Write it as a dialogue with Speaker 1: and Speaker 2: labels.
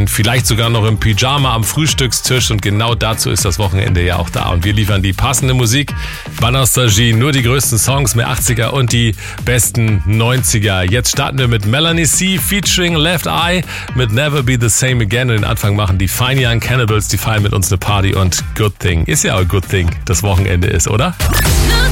Speaker 1: Fernsehen, vielleicht sogar noch im Pyjama am Frühstückstisch und genau dazu ist das Wochenende ja auch da. Und wir liefern die passende Musik bei Nostalgie, nur die größten Songs, mehr 80er und die besten 90er. Jetzt starten wir mit Melanie C. featuring Left Eye mit Never Be The Same Again. Und den Anfang machen die Fine Young Cannibals, die feiern mit uns eine Party und Good Thing. Ist ja auch Good Thing, das Wochenende ist, oder?